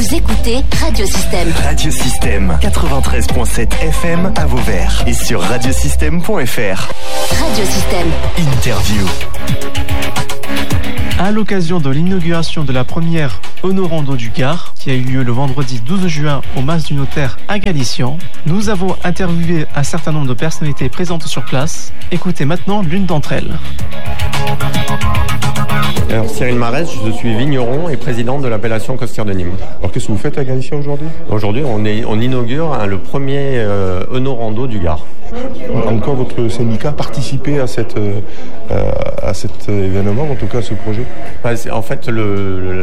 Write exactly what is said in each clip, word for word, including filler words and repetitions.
Vous écoutez Radio Système. Radio Système, quatre-vingt-treize virgule sept F M à Vauvert et sur radiosystème point f r. Radio Système. Interview. À l'occasion de l'inauguration de la première Honorando du Gard, qui a eu lieu le vendredi douze juin au Mas du Notaire à Galician, nous avons interviewé un certain nombre de personnalités présentes sur place. Écoutez maintenant l'une d'entre elles. Alors, Cyril Marès, je suis vigneron et président de l'appellation Costières de Nîmes. Alors qu'est-ce que vous faites à Galician aujourd'hui ? Aujourd'hui, on, est, on inaugure hein, le premier euh, Honorando du Gard. Encore votre syndicat a participé à, cette, euh, à cet événement, en tout cas à ce projet ? En fait, le, le,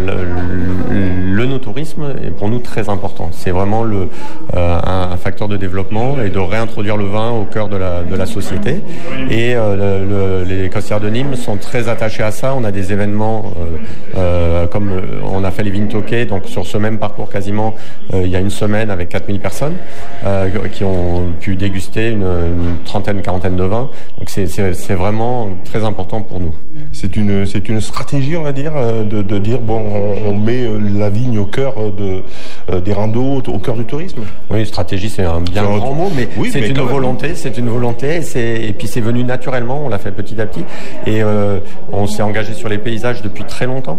le, le no-tourisme est pour nous très important. C'est vraiment le, euh, un, un facteur de développement et de réintroduire le vin au cœur de la, de la société. Et euh, le, le, les Costières de Nîmes sont très attachés à ça. On a des événements euh, euh, comme on a fait les vignes toquées, donc sur ce même parcours quasiment euh, il y a une semaine avec quatre mille personnes euh, qui ont pu déguster une, une trentaine, une quarantaine de vins. Donc c'est, c'est, c'est vraiment très important pour nous. C'est une, c'est une stratégie, on va dire, de, de dire bon, on met la vigne au cœur de, des randos, au cœur du tourisme. Oui, stratégie, c'est un bien c'est grand un... mot, mais oui, c'est mais une volonté, même. c'est une volonté, et, c'est, et puis c'est venu naturellement, on l'a fait petit à petit, et euh, on s'est engagé sur les paysages depuis très longtemps.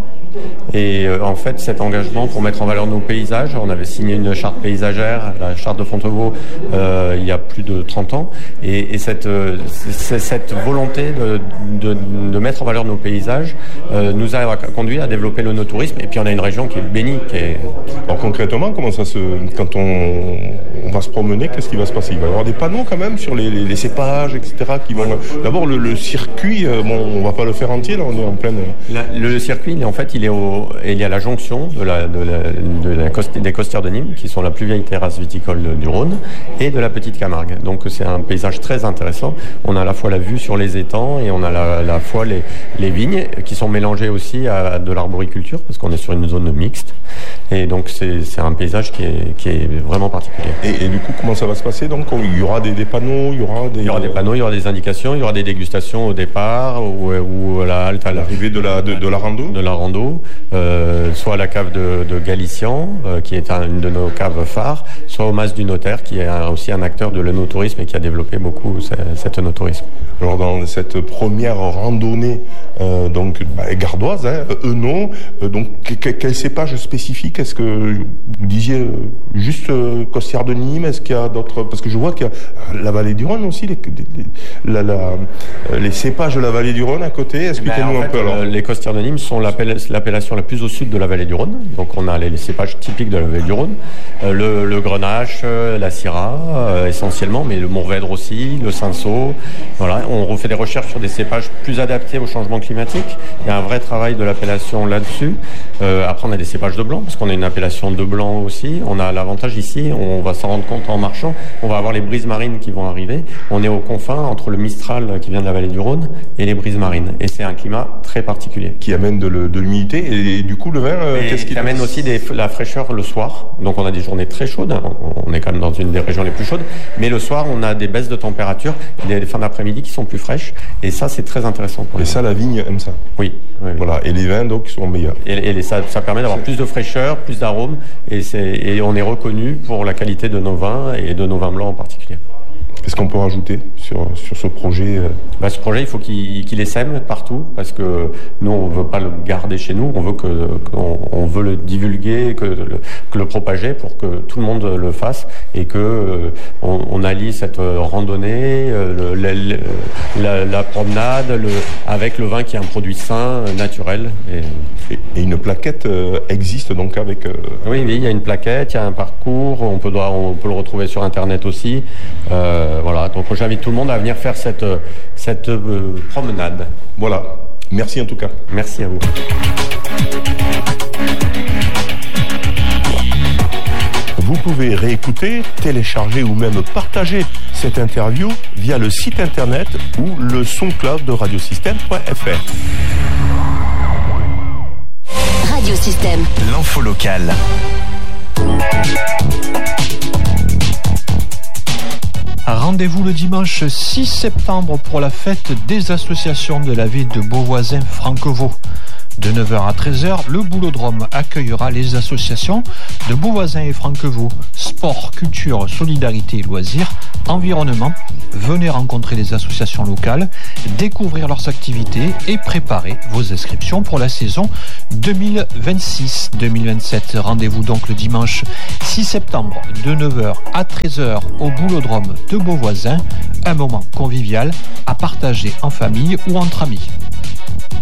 Et euh, en fait, cet engagement pour mettre en valeur nos paysages, on avait signé une charte paysagère, la charte de Fontevaux, euh, il y a plus de trente ans, et, et cette, euh, cette volonté de, de, de mettre en valeur nos paysages euh, nous a conduit à développer le no-tourisme. Et puis on a une région qui est bénie. Qui est... Alors concrètement, comment ça se, quand on, on va se promener, qu'est-ce qui va se passer ? Il va y avoir des panneaux quand même sur les, les, les cépages, et cetera. Qui vont... D'abord le, le circuit, bon, on va pas le faire entier, là, on est en pleine. La, le circuit, en fait, il est au, il est à la jonction de la, de la, de la costi, des Costières de Nîmes, qui sont la plus vieille terrasse viticole du Rhône, et de la Petite Camargue. Donc c'est un paysage très intéressant. On a à la fois la vue sur les étangs et on a la, la fois les, les vignes qui sont mélangées aussi à de l'arboriculture parce qu'on est sur une zone mixte. Et donc c'est, c'est un paysage qui est, qui est vraiment particulier. Et, et du coup, comment ça va se passer ? Donc il y aura des, des panneaux, il y aura des... Il y aura des panneaux, il y aura des indications, il y aura des dégustations au départ ou, ou à la halte à l'arrivée de la, de, de la rando. De la rando, euh, soit à la cave de, de Galician, euh, qui est un, une de nos caves phares, soit au Mas du Notaire, qui est un, aussi un acteur de l'œnotourisme et qui a développé beaucoup cet œnotourisme. Alors dans cette première randonnée euh, donc bah, gardoise, hein, Euno, euh, donc quel, quel cépage spécifique ? Est-ce que vous disiez euh, juste euh, Costières de Nîmes ? Est-ce qu'il y a d'autres ? Parce que je vois qu'il y a la vallée du Rhône aussi, les, les, la, la, les cépages de la vallée du Rhône à côté. Expliquez-nous ben, un fait, peu. Alors. Euh, les Costières de Nîmes sont l'appel, l'appellation la plus au sud de la vallée du Rhône. Donc on a les, les cépages typiques de la vallée du Rhône, euh, le, le Grenache, euh, la Syrah euh, essentiellement, mais le Mourvèdre aussi, le Cinsault. Voilà, on refait des recherches sur des cépages plus adaptés au changement climatique. Il y a un vrai travail de l'appellation là-dessus. Euh, après, on a des cépages de blanc, parce qu'on a une appellation de blanc aussi. On a l'avantage ici, on va s'en rendre compte en marchant, on va avoir les brises marines qui vont arriver. On est aux confins entre le Mistral qui vient de la vallée du Rhône et les brises marines. Et c'est un climat très particulier. Qui amène de, le, de l'humidité et, et du coup le vin, euh, et qu'est-ce qui qu'il amène aussi des, la fraîcheur le soir. Donc on a des journées très chaudes. On est quand même dans une des régions les plus chaudes. Mais le soir, on a des baisses de température, des, des fins d'après-midi qui sont plus fraîches. Et ça, c'est très intéressant. Pour et ça, la vigne aime ça. Oui. oui voilà. Oui. Et les vins, donc, sont meilleurs. Et, et les, ça, ça permet d'avoir c'est... plus de fraîcheur, plus d'arômes. Et, c'est, et on est reconnu pour la qualité de nos vins et de nos vins blancs en particulier. Qu'est-ce qu'on peut rajouter sur, sur ce projet ? Bah, ce projet, il faut qu'il, qu'il essaime partout, parce que nous, on ne veut pas le garder chez nous, on veut, que, qu'on, on veut le divulguer, que le, que le propager pour que tout le monde le fasse et qu'on euh, on allie cette randonnée, le, le, la, la promenade le, avec le vin qui est un produit sain, naturel. Et, et une plaquette euh, existe donc avec... Euh... Oui, oui, il y a une plaquette, il y a un parcours, on peut, on peut le retrouver sur Internet aussi. Euh, Voilà, donc j'invite tout le monde à venir faire cette, cette euh, promenade. Voilà, merci en tout cas. Merci à vous. Vous pouvez réécouter, télécharger ou même partager cette interview via le site internet ou le SoundCloud de radiosystème point f r. Radio Système. L'info locale. Rendez-vous le dimanche six septembre pour la fête des associations de la ville de Beauvoisin-Franquevaux. De neuf heures à treize heures, le Boulodrome accueillera les associations de Beauvoisin et Franquevaux. Sport, culture, solidarité, loisirs, environnement. Venez rencontrer les associations locales, découvrir leurs activités et préparer vos inscriptions pour la saison deux mille vingt-six deux mille vingt-sept. Rendez-vous donc le dimanche six septembre de neuf heures à treize heures au Boulodrome de Beauvoisin. Un moment convivial à partager en famille ou entre amis.